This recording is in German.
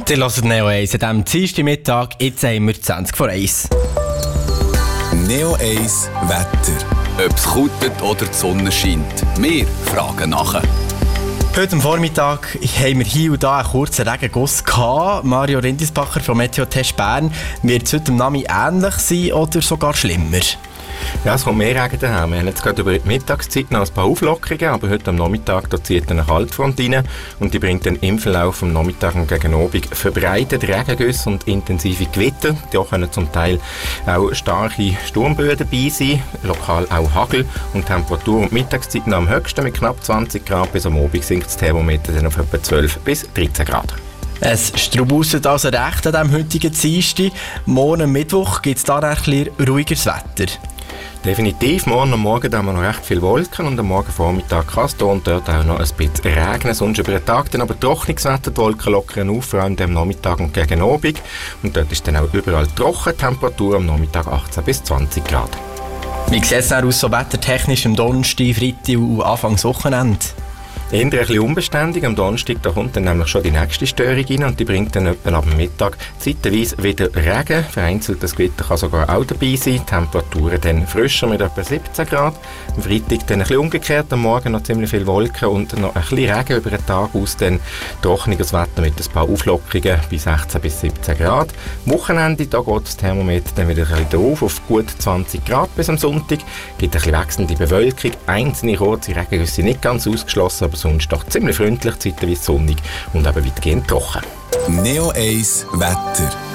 Ihr hört Neo 1 an diesem Dienstagmittag. Jetzt haben wir 20 vor 1. Neo 1 Wetter. Ob es kutet oder die Sonne scheint. Wir fragen nachher. Heute am Vormittag haben wir hier und da einen kurzen Regenguss gehabt. Mario Rindisbacher von Meteotest Bern. Wird es heute am Nami ähnlich sein oder sogar schlimmer? Ja, es kommt mehr Regen daher. Wir haben jetzt gerade über die Mittagszeit noch ein paar Auflockerungen, aber heute am Nachmittag da zieht eine Kaltfront rein und die bringt dann im Verlauf vom Nachmittag und gegen Abend verbreitet Regengüsse und intensive Gewitter. Da können zum Teil auch starke Sturmböen dabei sein, lokal auch Hagel und Temperatur und Mittagszeit noch am höchsten mit knapp 20 Grad. Bis am Abend sinkt das Thermometer dann auf etwa 12 bis 13 Grad. Es straubuset also recht an diesem heutigen Dienstag. Morgen Mittwoch gibt es da ein bisschen ruhigeres Wetter. Definitiv. Morgen und Morgen haben wir noch recht viele Wolken und am Morgenvormittag kann es hier und dort auch noch ein bisschen regnen. Sonst über den Tag dann aber trockenes Wetter, die Wolken lockern auf, vor allem am Nachmittag und gegen Abend. Und dort ist dann auch überall trocken, Temperatur am Nachmittag 18 bis 20 Grad. Wie sieht es aus so wettertechnisch am Donnerstag, Freitag und Anfangswochenende? Eher ein bisschen unbeständig. Am Donnerstag da kommt dann nämlich schon die nächste Störung rein und die bringt dann etwa ab dem Mittag zeitweise wieder Regen. Vereinzeltes Gewitter kann sogar auch dabei sein. Temperaturen dann frischer mit etwa 17 Grad. Am Freitag dann ein bisschen umgekehrt. Am Morgen noch ziemlich viele Wolken und noch ein bisschen Regen über den Tag aus. Dann trockenes Wetter mit ein paar Auflockerungen bei 16 bis 17 Grad. Am Wochenende da geht das Thermometer dann wieder ein bisschen drauf auf gut 20 Grad bis am Sonntag. Gibt ein bisschen wechselnde Bewölkung. Einzelne kurze Regengüsse sind nicht ganz ausgeschlossen, aber sonst doch ziemlich freundlich, zeitweise sonnig und eben weitgehend trocken. Neo 1 Wetter.